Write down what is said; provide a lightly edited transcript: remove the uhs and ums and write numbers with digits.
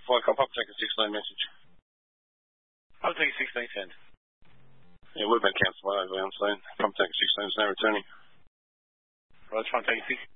Flight call, Papa Tango 16 message. Papa Tango 16 send. Yeah, we've been cancelled over on scene. Papa Tango 16 is now returning. Right, Papa Tango 16.